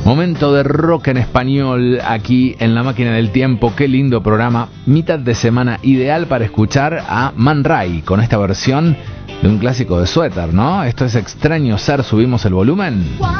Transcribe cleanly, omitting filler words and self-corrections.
Momento de rock en español aquí en La Máquina del Tiempo. Qué lindo programa. Mitad de semana ideal para escuchar a Man Ray con esta versión de un clásico de Suéter, ¿no? Esto es Extraño Ser. Subimos el volumen.